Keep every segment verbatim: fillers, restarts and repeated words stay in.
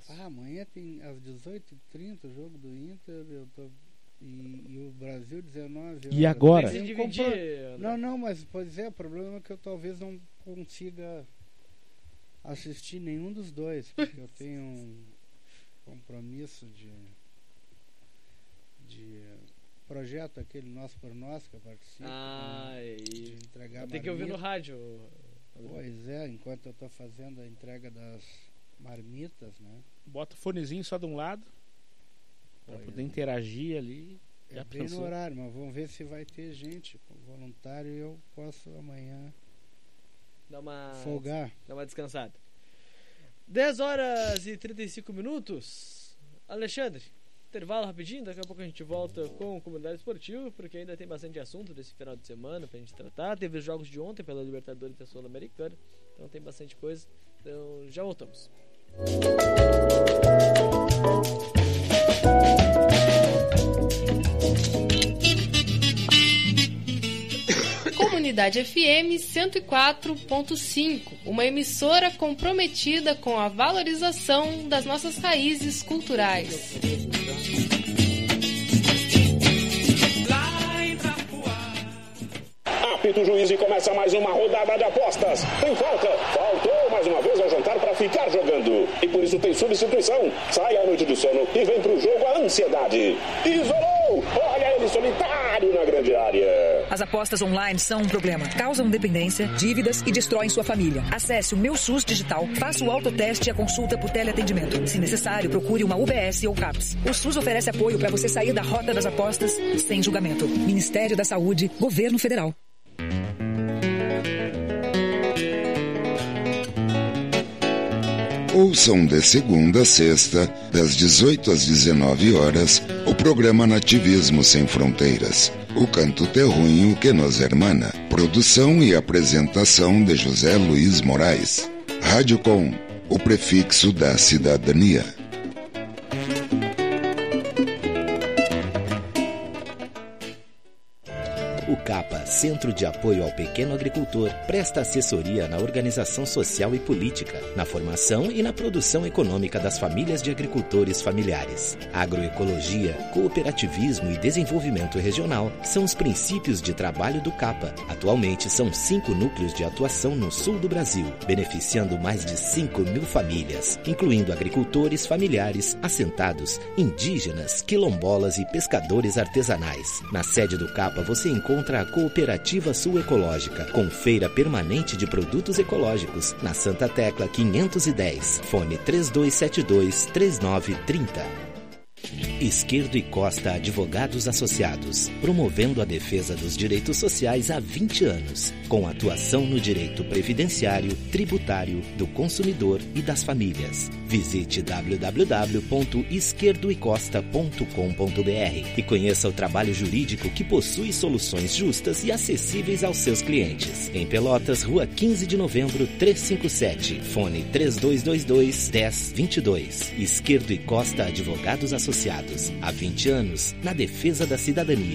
Ah, amanhã tem às dezoito e trinta o jogo do Inter, eu tô, e, e o Brasil dezenove horas. E agora? Tem que se Compro... dividir, Não, não, mas pois é, o problema é que eu talvez não consiga assistir nenhum dos dois, porque eu tenho um compromisso de, de projeto, aquele Nós por Nós que eu participo. Ah, né, e... de entregar tem que ouvir no rádio. Pois é, enquanto eu estou fazendo a entrega das marmitas, né? Bota o fonezinho só de um lado para Pois poder é. interagir ali. É Já bem pensou? no horário, mas vamos ver se vai ter gente voluntário e eu posso amanhã Dá uma... folgar. Dá uma descansada. dez horas e trinta e cinco minutos. Alexandre, intervalo rapidinho, daqui a pouco a gente volta com o Comunidade Esportiva, porque ainda tem bastante assunto desse final de semana pra gente tratar. Teve os jogos de ontem pela Libertadores da Sul-Americana, então tem bastante coisa. Então já voltamos. Comunidade F M cento e quatro ponto cinco, uma emissora comprometida com a valorização das nossas raízes culturais. Apita o juiz e começa mais uma rodada de apostas. Tem falta. Faltou mais uma vez ao jantar para ficar jogando. E por isso tem substituição. Sai à noite do sono e vem pro jogo a ansiedade. Isolou! Olha ele solitário na grande área. As apostas online são um problema. Causam dependência, dívidas e destroem sua família. Acesse o Meu SUS Digital, faça o autoteste e a consulta por teleatendimento. Se necessário, procure uma U B S ou CAPS. O SUS oferece apoio para você sair da rota das apostas sem julgamento. Ministério da Saúde, Governo Federal. Ouçam de segunda a sexta, das dezoito às dezenove horas, o programa Nativismo Sem Fronteiras. O canto terruinho que nos hermana. Produção e apresentação de José Luiz Moraes. Rádio Com, o prefixo da cidadania. O CAPA, Centro de Apoio ao Pequeno Agricultor, presta assessoria na organização social e política, na formação e na produção econômica das famílias de agricultores familiares. Agroecologia, cooperativismo e desenvolvimento regional são os princípios de trabalho do CAPA. Atualmente são cinco núcleos de atuação no sul do Brasil, beneficiando mais de cinco mil famílias, incluindo agricultores familiares, assentados, indígenas, quilombolas e pescadores artesanais. Na sede do CAPA você encontra a Cooperativa Sul Ecológica, com feira permanente de produtos ecológicos, na Santa Tecla quinhentos e dez, fone três dois sete dois, três nove três zero. Esquerdo e Costa Advogados Associados, promovendo a defesa dos direitos sociais há vinte anos, com atuação no direito previdenciário, tributário, do consumidor e das famílias. Visite w w w ponto esquerdo e costa ponto com ponto b r e conheça o trabalho jurídico que possui soluções justas e acessíveis aos seus clientes. Em Pelotas, Rua quinze de novembro, trezentos e cinquenta e sete, fone três dois dois dois, um zero dois dois. Esquerdo e Costa Advogados Associados, há vinte anos, na defesa da cidadania.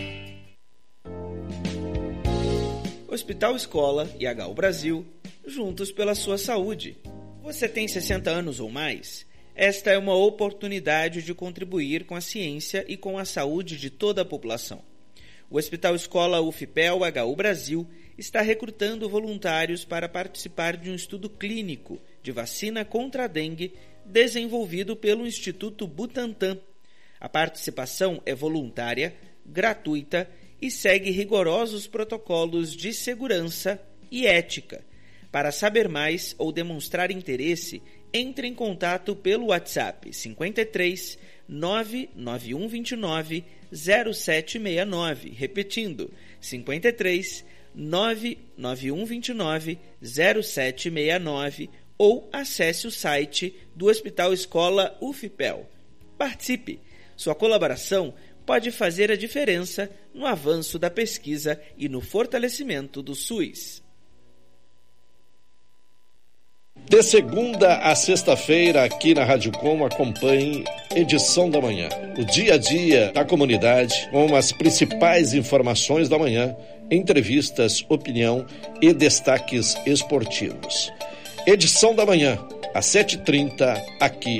Hospital Escola e H U Brasil, juntos pela sua saúde. Você tem sessenta anos ou mais? Esta é uma oportunidade de contribuir com a ciência e com a saúde de toda a população. O Hospital Escola U F P E L H U Brasil está recrutando voluntários para participar de um estudo clínico de vacina contra a dengue desenvolvido pelo Instituto Butantan. A participação é voluntária, gratuita e segue rigorosos protocolos de segurança e ética. Para saber mais ou demonstrar interesse, entre em contato pelo WhatsApp cinquenta e três, nove nove um dois nove, zero sete seis nove, repetindo, cinquenta e três, nove nove um dois nove, zero sete seis nove, ou acesse o site do Hospital Escola U F P E L. Participe! Sua colaboração pode fazer a diferença no avanço da pesquisa e no fortalecimento do SUS. De segunda a sexta-feira, aqui na Rádio Com, acompanhe Edição da Manhã. O dia a dia da comunidade, com as principais informações da manhã, entrevistas, opinião e destaques esportivos. Edição da Manhã, às sete e trinta, aqui